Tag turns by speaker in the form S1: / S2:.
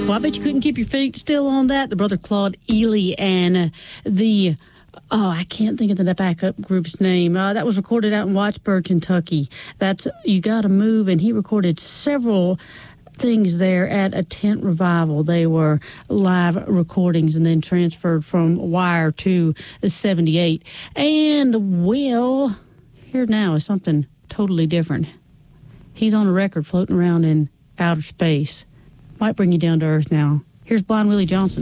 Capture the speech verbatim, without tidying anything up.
S1: Well, I bet you couldn't keep your feet still on that. The brother Claude Ely and the, oh, I can't think of the backup group's name. Uh, that was recorded out in Wattsburg, Kentucky. That's You Gotta Move, and he recorded several things there at a tent revival. They were live recordings and then transferred from Wire to seventy-eight. And, well, here now is something totally different. He's on a record floating around in outer space. Might bring you down to earth now. Here's Blind Willie Johnson.